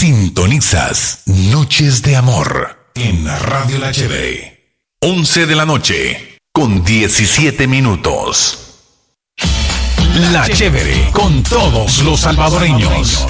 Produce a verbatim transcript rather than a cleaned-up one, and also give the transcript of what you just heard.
Sintonizas Noches de Amor en Radio La Chévere. once de la noche con diecisiete minutos. La Chévere con todos los salvadoreños.